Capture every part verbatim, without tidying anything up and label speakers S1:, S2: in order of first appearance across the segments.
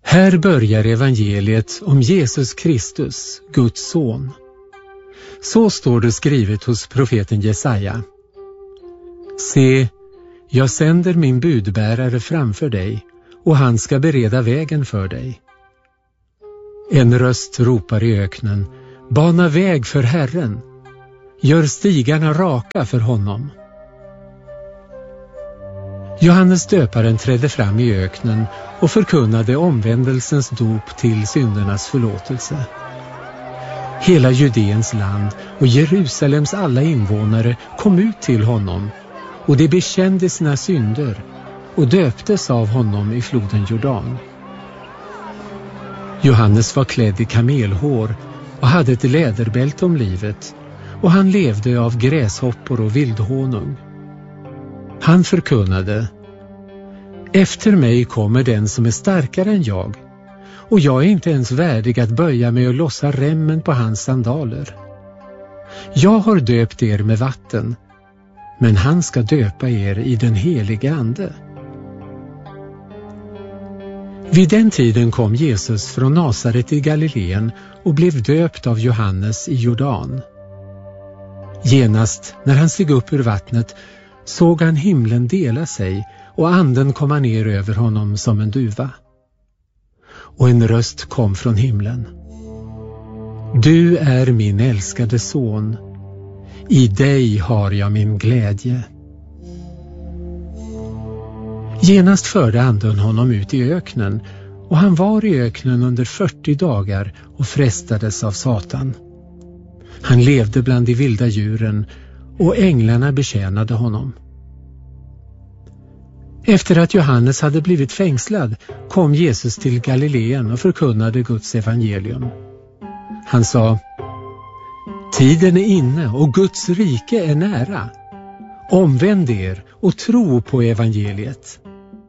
S1: Här börjar evangeliet om Jesus Kristus, Guds son. Så står det skrivet hos profeten Jesaja. Se, jag sänder min budbärare framför dig, och han ska bereda vägen för dig. En röst ropar i öknen, bana väg för Herren, gör stigarna raka för honom. Johannes döparen trädde fram i öknen och förkunnade omvändelsens dop till syndernas förlåtelse. Hela Judeens land och Jerusalems alla invånare kom ut till honom, och de bekände sina synder och döptes av honom i floden Jordan. Johannes var klädd i kamelhår och hade ett läderbälte om livet, och han levde av gräshoppor och vildhonung. Han förkunnade: efter mig kommer den som är starkare än jag, och jag är inte ens värdig att böja mig och lossa remmen på hans sandaler. Jag har döpt er med vatten, men han ska döpa er i den heliga ande. Vid den tiden kom Jesus från Nasaret i Galileen och blev döpt av Johannes i Jordan. Genast när han steg upp ur vattnet såg han himlen dela sig, och anden komma ner över honom som en duva. Och en röst kom från himlen. Du är min älskade son, i dig har jag min glädje. Genast förde anden honom ut i öknen, och han var i öknen under fyrtio dagar och frestades av Satan. Han levde bland de vilda djuren, och änglarna betjänade honom. Efter att Johannes hade blivit fängslad kom Jesus till Galileen och förkunnade Guds evangelium. Han sa: tiden är inne och Guds rike är nära. Omvänd er och tro på evangeliet.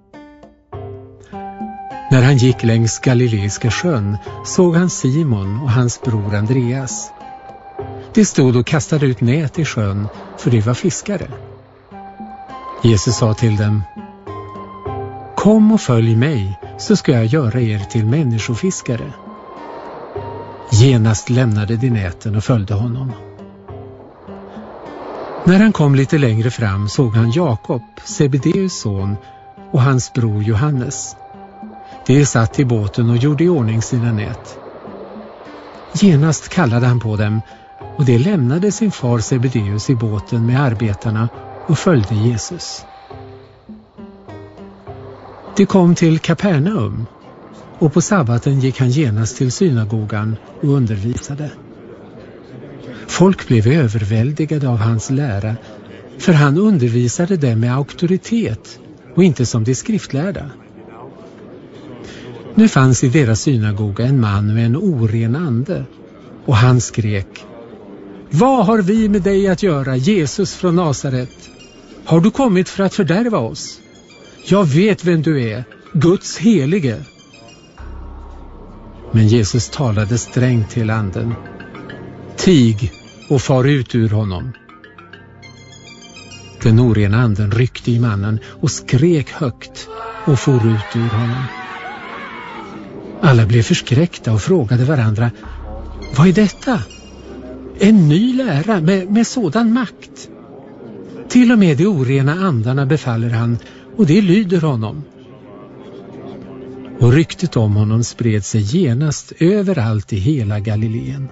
S1: När han gick längs Galileiska sjön såg han Simon och hans bror Andreas. De stod och kastade ut nät i sjön, för de var fiskare. Jesus sa till dem: kom och följ mig, så ska jag göra er till människofiskare. Genast lämnade de näten och följde honom. När han kom lite längre fram såg han Jakob, Sebedeus son, och hans bror Johannes. De satt i båten och gjorde i ordning sina nät. Genast kallade han på dem, och de lämnade sin far Sebedeus i båten med arbetarna och följde Jesus. De kom till Kapernaum, och på sabbaten gick han genast till synagogan och undervisade. Folk blev överväldigade av hans lära, för han undervisade dem med auktoritet och inte som de skriftlärda. Nu fanns i deras synagoga en man med en oren ande, och han skrek: vad har vi med dig att göra, Jesus från Nasaret? Har du kommit för att fördärva oss? Jag vet vem du är, Guds helige. Men Jesus talade strängt till anden: tig och far ut ur honom. Den orena anden ryckte i mannen och skrek högt och for ut ur honom. Alla blev förskräckta och frågade varandra: vad är detta? En ny lära med, med sådan makt. Till och med de orena andarna befaller han, och det lyder honom. Och ryktet om honom spred sig genast överallt i hela Galileen.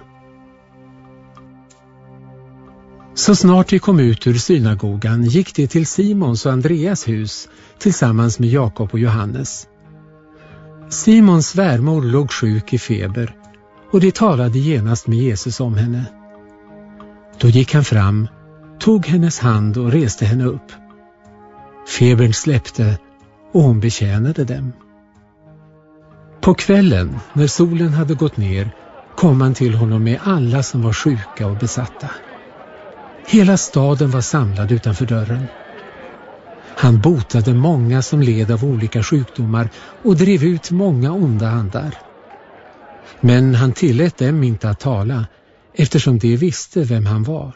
S1: Så snart de kom ut ur synagogan gick de till Simons och Andreas hus tillsammans med Jakob och Johannes. Simons svärmor låg sjuk i feber, och de talade genast med Jesus om henne. Då gick han fram, tog hennes hand och reste henne upp. Febern släppte, och hon betjänade dem. På kvällen, när solen hade gått ner, kom han till honom med alla som var sjuka och besatta. Hela staden var samlad utanför dörren. Han botade många som led av olika sjukdomar och drev ut många onda andar. Men han tillät dem inte att tala, eftersom de visste vem han var.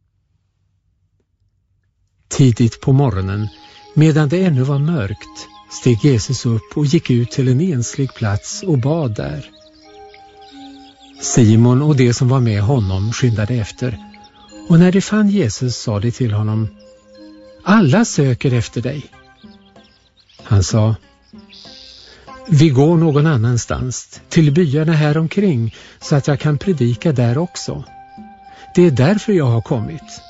S1: Tidigt på morgonen, medan det ännu var mörkt, steg Jesus upp och gick ut till en enslig plats och bad där. Simon och de som var med honom skyndade efter, och när de fann Jesus sa de till honom: alla söker efter dig. Han sa: vi går någon annanstans, till byarna här omkring, så att jag kan predika där också. Det är därför jag har kommit.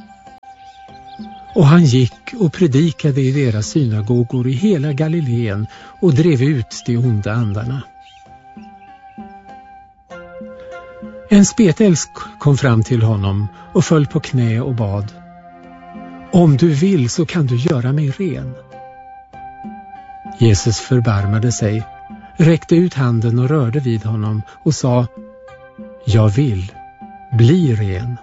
S1: Och han gick och predikade i deras synagogor i hela Galileen och drev ut de onda andarna. En spetälsk kom fram till honom och föll på knä och bad: om du vill så kan du göra mig ren. Jesus förbarmade sig, räckte ut handen och rörde vid honom och sa: jag vill, bli ren.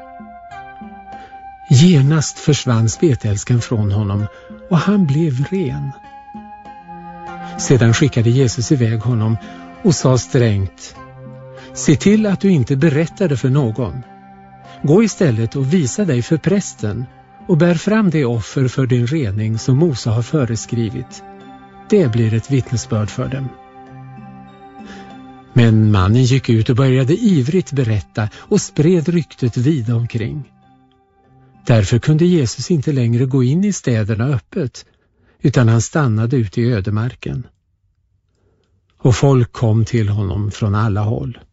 S1: Genast försvann spetälskan från honom och han blev ren. Sedan skickade Jesus iväg honom och sa strängt: se till att du inte berättar det för någon. Gå istället och visa dig för prästen och bär fram det offer för din rening som Mose har föreskrivit. Det blir ett vittnesbörd för dem. Men mannen gick ut och började ivrigt berätta och spred ryktet vida omkring. Därför kunde Jesus inte längre gå in i städerna öppet, utan han stannade ute i ödemarken. Och folk kom till honom från alla håll.